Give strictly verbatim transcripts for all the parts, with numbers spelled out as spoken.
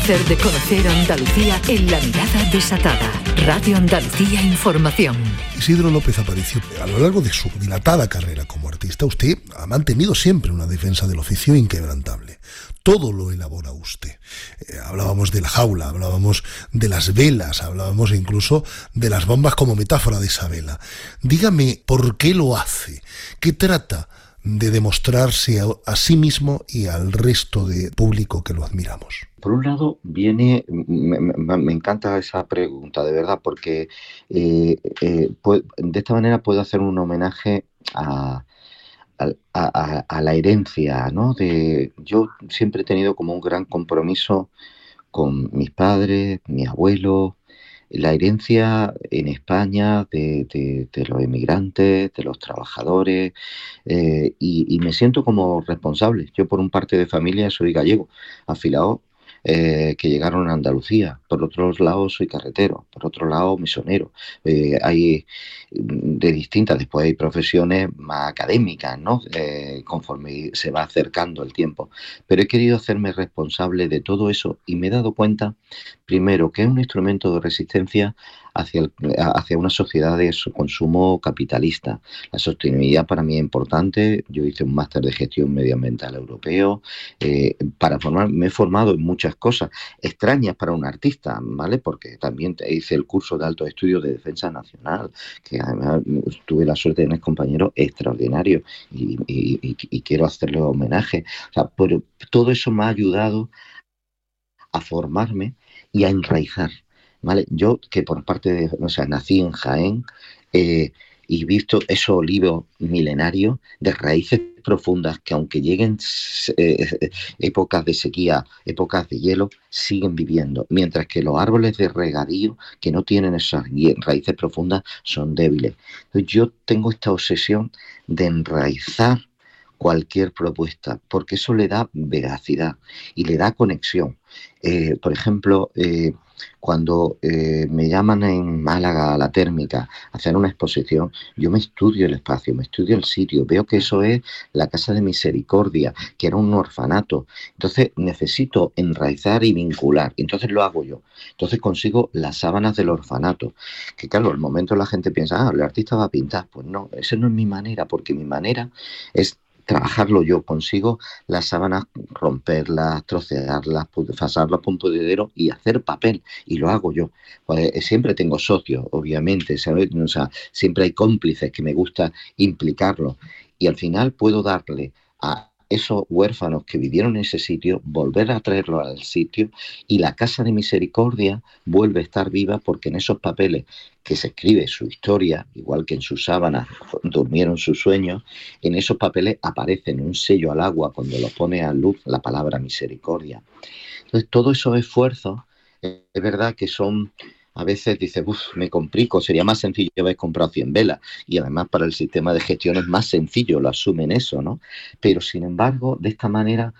placer de conocer Andalucía en La Mirada Desatada. Radio Andalucía Información. Isidro López Aparicio, a lo largo de su dilatada carrera como artista, usted ha mantenido siempre una defensa del oficio inquebrantable. Todo lo elabora usted. Eh, hablábamos de la jaula, hablábamos de las velas, hablábamos incluso de las bombas como metáfora de esa vela. Dígame, ¿por qué lo hace? ¿Qué trata de demostrarse a, a sí mismo y al resto de público que lo admiramos? Por un lado, viene, me, me, me encanta esa pregunta, de verdad, porque eh, eh, pues, de esta manera puedo hacer un homenaje a, a, a, a la herencia, ¿no? De, yo siempre he tenido como un gran compromiso con mis padres, mi abuelo, la herencia en España de, de, de los emigrantes, de los trabajadores, eh, y, y me siento como responsable. Yo por un parte de familia soy gallego, afilado, eh, que llegaron a Andalucía. Por otro lado soy carretero, por otro lado mesonero. Eh, hay de distintas, después hay profesiones más académicas, ¿no? Eh, conforme se va acercando el tiempo. Pero he querido hacerme responsable de todo eso y me he dado cuenta, primero, que es un instrumento de resistencia hacia, el, hacia una sociedad de consumo capitalista. La sostenibilidad para mí es importante. Yo hice un máster de gestión medioambiental europeo. Eh, para formar, me he formado en muchas cosas extrañas para un artista, ¿vale? Porque también hice el curso de altos estudios de defensa nacional, que además tuve la suerte de tener compañeros extraordinarios y, y, y, y quiero hacerle homenaje. O sea, pero todo eso me ha ayudado a formarme y a enraizar, ¿vale? Yo, que por parte de, o sea, nací en Jaén, eh, y visto esos olivos milenarios de raíces profundas que aunque lleguen eh, épocas de sequía, épocas de hielo, siguen viviendo, mientras que los árboles de regadío que no tienen esas raíces profundas son débiles. Entonces, yo tengo esta obsesión de enraizar cualquier propuesta, porque eso le da veracidad y le da conexión. Eh, por ejemplo, eh, cuando eh, me llaman en Málaga a la térmica a hacer una exposición, yo me estudio el espacio, me estudio el sitio, veo que eso es la Casa de Misericordia, que era un orfanato. Entonces necesito enraizar y vincular, entonces lo hago yo. Entonces consigo las sábanas del orfanato, que claro, al momento la gente piensa, ah, el artista va a pintar. Pues no, esa no es mi manera, porque mi manera es trabajarlo yo. Consigo las sábanas, romperlas, trocearlas, pasarlas por un pudridero y hacer papel, y lo hago yo. Pues, siempre tengo socios, obviamente, ¿sabes? O sea, siempre hay cómplices que me gusta implicarlos, y al final puedo darle a esos huérfanos que vivieron en ese sitio, volver a traerlos al sitio, y la Casa de Misericordia vuelve a estar viva, porque en esos papeles que se escribe su historia, igual que en sus sábanas durmieron sus sueños, en esos papeles aparece en un sello al agua, cuando lo pone a luz, la palabra misericordia. Entonces, todos esos esfuerzos, es verdad que son, a veces dices, uff, me complico, sería más sencillo haber comprado cien velas, y además para el sistema de gestión es más sencillo, lo asumen eso, ¿no? Pero sin embargo, de esta manera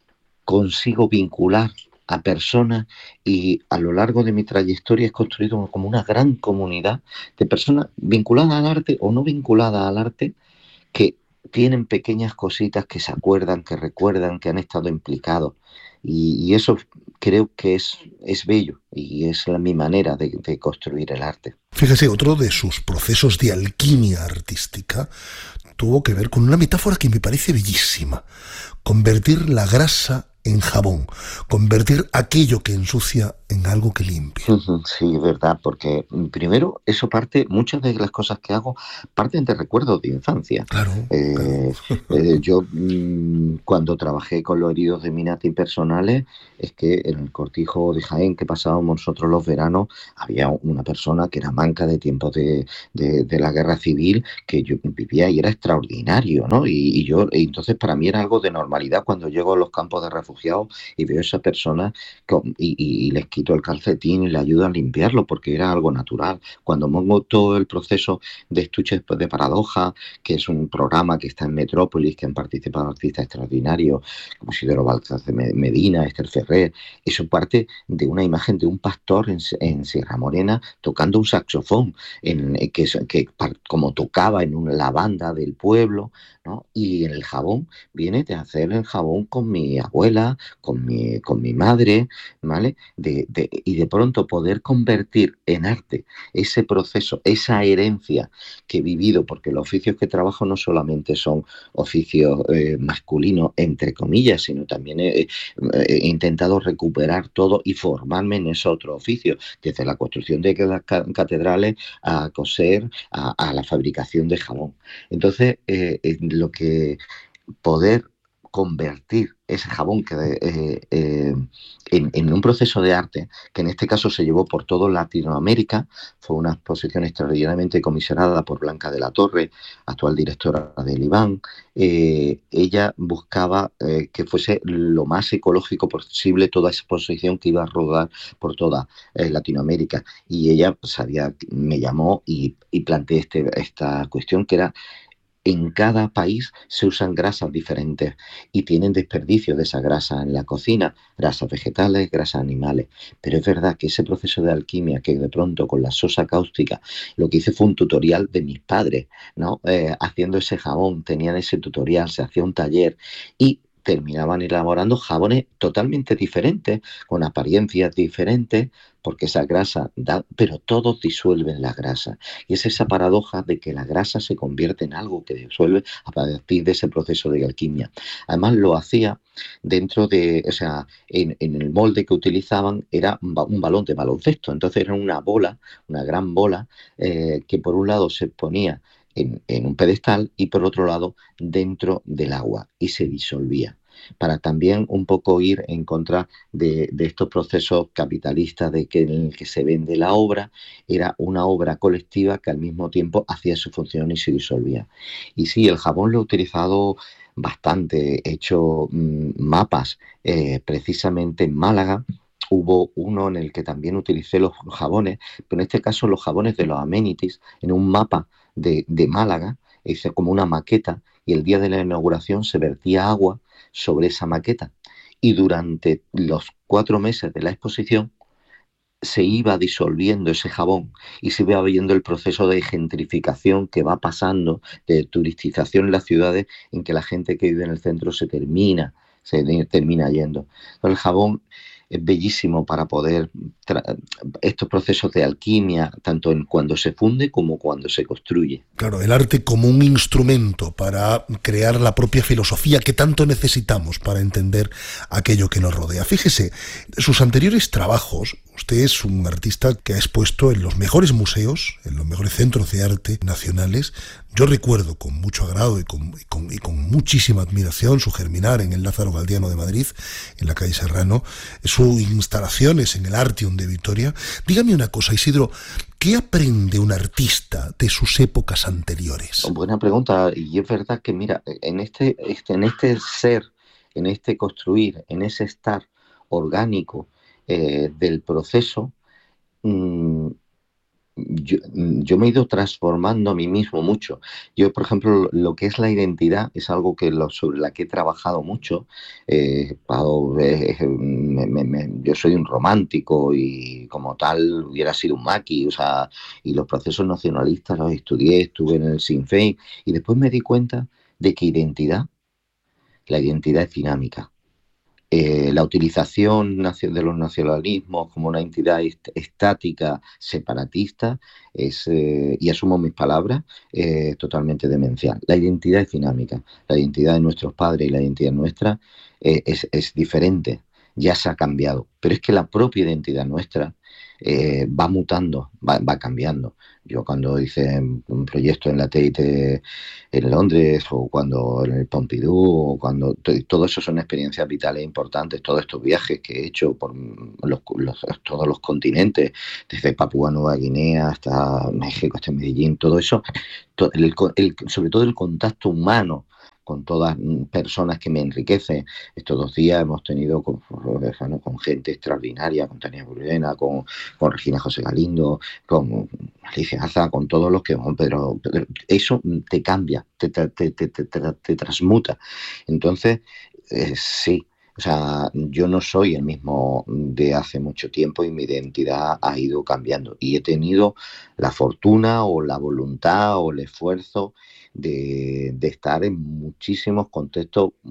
consigo vincular a personas, y a lo largo de mi trayectoria he construido como una gran comunidad de personas vinculadas al arte o no vinculadas al arte, que tienen pequeñas cositas que se acuerdan, que recuerdan, que han estado implicados, y, y eso creo que es, es bello, y es la, mi manera de, de construir el arte. Fíjese, otro de sus procesos de alquimia artística tuvo que ver con una metáfora que me parece bellísima: convertir la grasa en jabón, convertir aquello que ensucia en algo que limpia. Sí, es verdad, porque primero eso parte, muchas de las cosas que hago parten de recuerdos de infancia. Claro. Eh, claro. Eh, yo mmm, cuando trabajé con los heridos de Minati personales, es que en el cortijo de Jaén que pasábamos nosotros los veranos, había una persona que era manca de tiempos de, de, de la guerra civil, que yo vivía y era extraordinario, ¿no? Y, y yo, y entonces para mí era algo de normalidad cuando llego a los campos de refugiados y veo a esa persona con, y, y, y les quito el calcetín y le ayudo a limpiarlo, porque era algo natural. Cuando pongo todo el proceso de estuches de paradoja, que es un programa que está en Metrópolis, que han participado artistas extraordinarios como Isidoro Balcaz de Medina, Esther Ferrer, eso parte de una imagen de un pastor en, en Sierra Morena tocando un saxofón, en, que, que como tocaba en una, la banda del pueblo, ¿no? Y en el jabón viene de hacer el jabón con mi abuela, abuela, con mi, con mi madre, ¿vale? De, de, y de pronto poder convertir en arte ese proceso, esa herencia que he vivido, porque los oficios que trabajo no solamente son oficios eh, masculinos, entre comillas, sino también he, he intentado recuperar todo y formarme en esos otros oficios, desde la construcción de las catedrales a coser, a, a la fabricación de jabón. Entonces, eh, eh, lo que poder convertir ese jabón que, eh, eh, en, en un proceso de arte, que en este caso se llevó por toda Latinoamérica, fue una exposición extraordinariamente comisionada por Blanca de la Torre, actual directora del IBAN. Eh, ella buscaba eh, que fuese lo más ecológico posible toda esa exposición que iba a rodar por toda eh, Latinoamérica. Y ella sabía, me llamó y, y planteé este, esta cuestión que era: en cada país se usan grasas diferentes y tienen desperdicio de esa grasa en la cocina, grasas vegetales, grasas animales. Pero es verdad que ese proceso de alquimia, que de pronto con la sosa cáustica, lo que hice fue un tutorial de mis padres, ¿no? Eh, haciendo ese jabón, tenían ese tutorial, se hacía un taller y terminaban elaborando jabones totalmente diferentes, con apariencias diferentes, porque esa grasa da, pero todos disuelven la grasa. Y es esa paradoja de que la grasa se convierte en algo que disuelve a partir de ese proceso de alquimia. Además lo hacía dentro de, o sea, en, en el molde que utilizaban era un balón de baloncesto. Entonces era una bola, una gran bola, eh, que por un lado se ponía En, en un pedestal y por otro lado dentro del agua y se disolvía, para también un poco ir en contra de, de estos procesos capitalistas de que en el que se vende la obra. Era una obra colectiva que al mismo tiempo hacía su función y se disolvía. Y sí, el jabón lo he utilizado bastante, he hecho mmm, mapas, eh, precisamente en Málaga. Hubo uno en el que también utilicé los jabones, pero en este caso los jabones de los amenities, en un mapa de, de Málaga, hice como una maqueta y el día de la inauguración se vertía agua sobre esa maqueta y durante los cuatro meses de la exposición se iba disolviendo ese jabón y se iba viendo el proceso de gentrificación que va pasando, de turistización en las ciudades, en que la gente que vive en el centro se termina, se termina yendo. El jabón es bellísimo para poder estos procesos de alquimia, tanto en cuando se funde como cuando se construye. Claro, el arte como un instrumento para crear la propia filosofía que tanto necesitamos para entender aquello que nos rodea. Fíjese, sus anteriores trabajos, usted es un artista que ha expuesto en los mejores museos, en los mejores centros de arte nacionales. Yo recuerdo con mucho agrado y con, y con, y con muchísima admiración su Germinar en el Lázaro Galdiano de Madrid, en la calle Serrano, sus instalaciones en el Artium de Vitoria. Dígame una cosa, Isidro, ¿qué aprende un artista de sus épocas anteriores? Buena pregunta, y es verdad que, mira, en este, este, en este ser, en este construir, en ese estar orgánico eh, del proceso, mmm, Yo, yo me he ido transformando a mí mismo mucho. Yo, por ejemplo, lo que es la identidad es algo que lo, sobre la que he trabajado mucho. Eh, eh, me, me, me, yo soy un romántico y como tal hubiera sido un maqui, o sea, y los procesos nacionalistas los estudié, estuve en el Sinn Féin y después me di cuenta de que identidad, la identidad es dinámica. Eh, la utilización de los nacionalismos como una entidad est estática, separatista, es, eh, y asumo mis palabras, eh, totalmente demencial. La identidad es dinámica, la identidad de nuestros padres y la identidad nuestra eh, es, es diferente, ya se ha cambiado, pero es que la propia identidad nuestra eh, va mutando, va, va cambiando. Yo cuando hice un proyecto en la T I T en Londres, o cuando en el Pompidou, o cuando todo eso son experiencias vitales importantes, todos estos viajes que he hecho por los, los, todos los continentes, desde Papúa Nueva Guinea hasta México, hasta Medellín, todo eso, todo, el, el, sobre todo el contacto humano con todas personas que me enriquecen. Estos dos días hemos tenido con, bueno, con gente extraordinaria, con Tania Burena, con, con Regina José Galindo, con Alicia Aza, con todos los que... Pero, pero eso te cambia, te, te, te, te, te, te transmuta. Entonces, eh, sí, o sea, yo no soy el mismo de hace mucho tiempo y mi identidad ha ido cambiando. Y he tenido la fortuna o la voluntad o el esfuerzo de, de estar en muchísimos contextos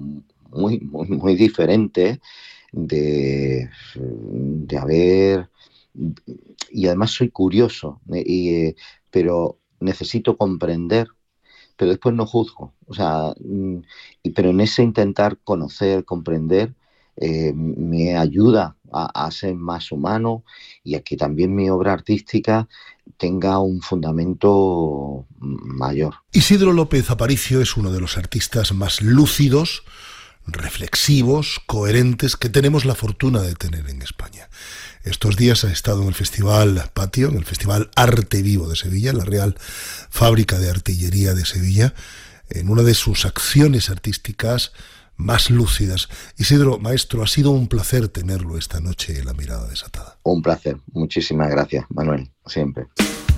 muy, muy, muy diferente de, de haber... Y además soy curioso, y, pero necesito comprender, pero después no juzgo. O sea, y, pero en ese intentar conocer, comprender, eh, me ayuda a, a ser más humano y a que también mi obra artística tenga un fundamento mayor. Isidro López Aparicio es uno de los artistas más lúcidos, reflexivos, coherentes que tenemos la fortuna de tener en España. Estos días ha estado en el Festival Patio, en el Festival Arte Vivo de Sevilla, en la Real Fábrica de Artillería de Sevilla, en una de sus acciones artísticas más lúcidas. Isidro, maestro, ha sido un placer tenerlo esta noche en La Mirada Desatada. Un placer. Muchísimas gracias, Manuel. Siempre.